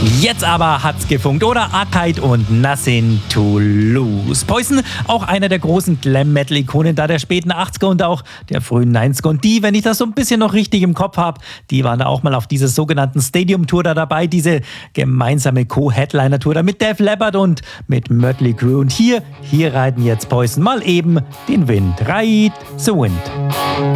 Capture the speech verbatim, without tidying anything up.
Jetzt aber hat's gefunkt, oder? Arcade und Nothing to Lose. Poison, auch einer der großen Glam-Metal-Ikonen da der späten achtziger und auch der frühen neunziger. Und die, wenn ich das so ein bisschen noch richtig im Kopf habe, die waren auch mal auf dieser sogenannten Stadium-Tour da dabei, diese gemeinsame Co-Headliner-Tour da mit Def Leppard und mit Mötley Crüe. Und hier, hier reiten jetzt Poison mal eben den Wind. Ride the Wind.